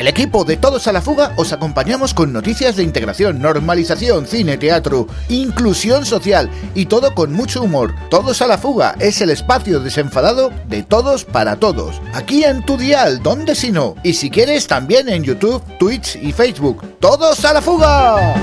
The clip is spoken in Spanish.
el equipo de Todos a la Fuga os acompañamos con noticias de integración, normalización, cine, teatro, inclusión social y todo con mucho humor. Todos a la Fuga es el espacio desenfadado de todos para todos. Aquí en tu dial, ¿dónde si no? Y si quieres también en YouTube, Twitch y Facebook. ¡Todos a la Fuga!